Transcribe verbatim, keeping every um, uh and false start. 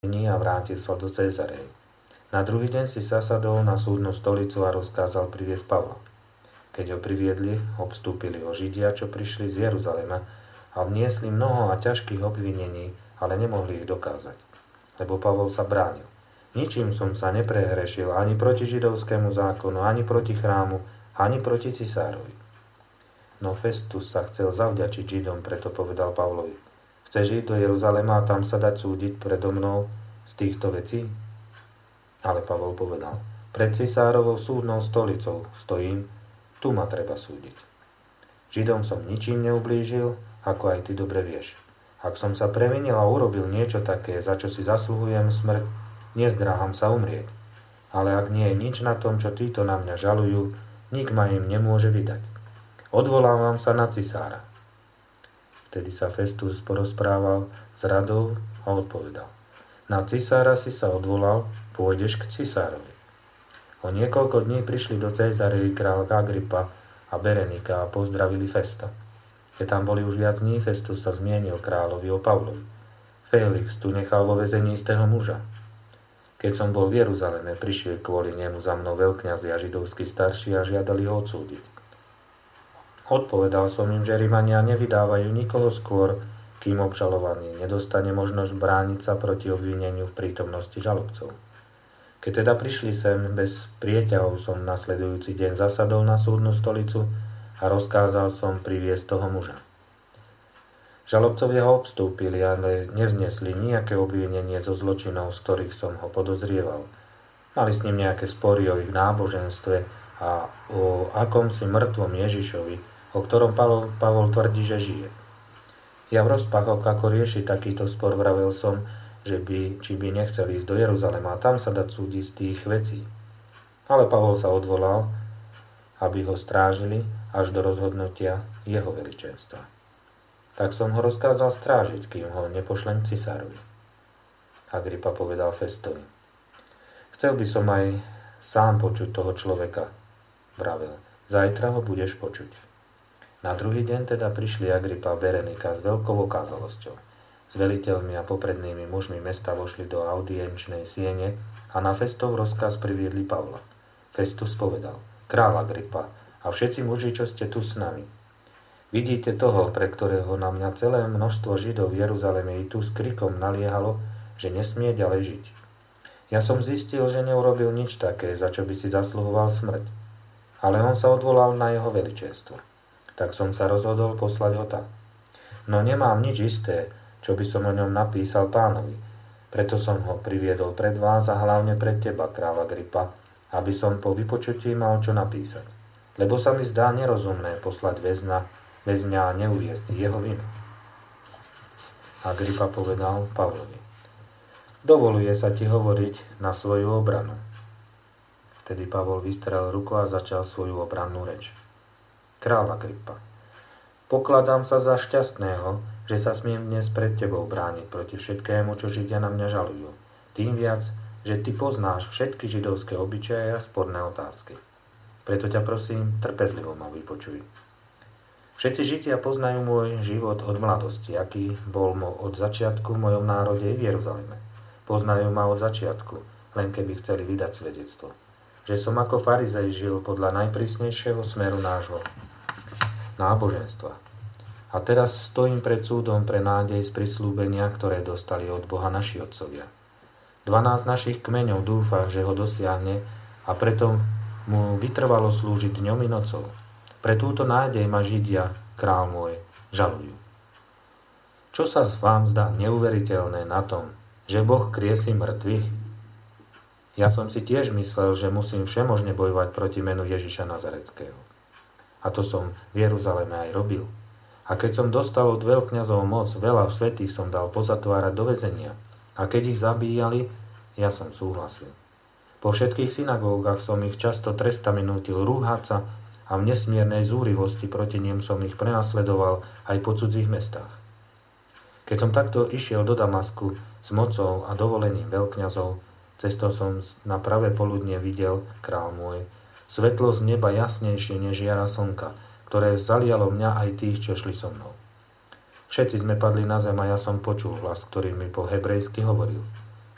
a vrátil sa do Cézarei. Na druhý deň si zasadol na súdnu stolicu a rozkázal priviesť Pavla. Keď ho priviedli, obstúpili ho Židia, čo prišli z Jeruzalema a vniesli mnoho a ťažkých obvinení, ale nemohli ich dokázať, lebo Pavol sa bránil. Ničím som sa neprehrešil ani proti židovskému zákonu, ani proti chrámu, ani proti cisárovi. No Festus sa chcel zavďačiť Židom, preto povedal Pavlovi: Chceš ísť do Jeruzalema a tam sa dať súdiť predo mnou z týchto vecí? Ale Pavol povedal: Pred cisárovou súdnou stolicou stojím, tu ma treba súdiť. Židom som ničím neublížil, ako aj ty dobre vieš. Ak som sa previnil a urobil niečo také, za čo si zasluhujem smrť, nezdráham sa umrieť. Ale ak nie je nič na tom, čo títo na mňa žalujú, nik ma im nemôže vydať. Odvolávam sa na cisára. Vtedy sa Festus porozprával s radou a odpovedal: Na cisára si sa odvolal, pôjdeš k cisárovi. O niekoľko dní prišli do Cézarei kráľ Agripa a Berenika a pozdravili Festa. Keď tam boli už viac dní, Festus sa zmienil kráľovi o Pavlovi. Felix tu nechal vo väzení istého muža. Keď som bol v Jeruzaleme, prišiel kvôli nemu za mnou veľkňazi a židovskí starší a žiadali ho odsúdiť. Odpovedal som im, že Rimania nevydávajú nikoho skôr, kým obžalovaný nedostane možnosť brániť sa proti obvineniu v prítomnosti žalobcov. Keď teda prišli sem, bez prieťahov som nasledujúci deň zasadol na súdnu stolicu a rozkázal som priviesť toho muža. Žalobcovia ho obstúpili, ale nevznesli nejaké obvinenie zo zločinov, z ktorých som ho podozrieval. Mali s ním nejaké spory o ich náboženstve a o akomsi mŕtvom Ježišovi, o ktorom Pavol, Pavol tvrdí, že žije. Ja v rozpakoch, ako riešiť takýto spor, vravel som, že by, či by nechcel ísť do Jeruzalema a tam sa dať súdiť z tých vecí. Ale Pavol sa odvolal, aby ho strážili až do rozhodnutia jeho veličenstva. Tak som ho rozkázal strážiť, kým ho nepošlem cisárovi. Agripa povedal Festovi: Chcel by som aj sám počuť toho človeka, vravel. Zajtra ho budeš počuť. Na druhý deň teda prišli Agripa a Berenika s veľkou okázalosťou. S veliteľmi a poprednými mužmi mesta vošli do audienčnej siene a na Festov rozkaz priviedli Pavla. Festus povedal: Kráľ Agripa a všetci muži, čo ste tu s nami. Vidíte toho, pre ktorého na mňa celé množstvo Židov v Jeruzaleme i tu s krikom naliehalo, že nesmie ďalej žiť. Ja som zistil, že neurobil nič také, za čo by si zasluhoval smrť. Ale on sa odvolal na jeho veličenstvo. Tak som sa rozhodol poslať ho tam. No nemám nič isté, čo by som o ňom napísal pánovi. Preto som ho priviedol pred vás a hlavne pred teba, kráľ Agripa, aby som po vypočutí mal čo napísať. Lebo sa mi zdá nerozumné poslať väzňa, väzňa a neuviesť jeho vinu. Agripa povedal Pavlovi: Dovoluje sa ti hovoriť na svoju obranu. Vtedy Pavol vystrel ruku a začal svoju obrannú reč. Kráľ Agripa, pokladám sa za šťastného, že sa smiem dnes pred tebou brániť proti všetkému, čo Židia na mňa žalujú. Tým viac, že ty poznáš všetky židovské obyčaje a sporné otázky. Preto ťa prosím, trpezlivo ma vypočuj. Všetci Židia poznajú môj život od mladosti, aký bol od začiatku v mojom národe v Jeruzaleme. Poznajú ma od začiatku, len keby chceli vydať svedectvo. Že som ako farizej žil podľa najprísnejšieho smeru nášho náboženstva. A teraz stojím pred súdom pre nádej z prisľúbenia, ktoré dostali od Boha naši otcovia. Dvanásť našich kmeňov dúfa, že ho dosiahne a preto mu vytrvalo slúžiť dňom i nocou. Pre túto nádej ma Židia, král môj, žalujú. Čo sa vám zdá neuveriteľné na tom, že Boh kriesí mŕtvych? Ja som si tiež myslel, že musím všemožne bojovať proti menu Ježiša Nazareckého. A to som v Jeruzaleme aj robil. A keď som dostal od veľkňazov moc, veľa svätých som dal pozatvárať do väzenia. A keď ich zabíjali, ja som súhlasil. Po všetkých synagógach som ich často trestami nútil rúhať sa a v nesmiernej zúrivosti proti nim som ich prenasledoval aj po cudzích mestách. Keď som takto išiel do Damasku s mocou a dovolením veľkňazov, cestou som na pravé poludnie videl, král môj, svetlo z neba jasnejšie než jara slnka, ktoré zalialo mňa aj tých, čo šli so mnou. Všetci sme padli na zem a ja som počul hlas, ktorý mi po hebrejsky hovoril: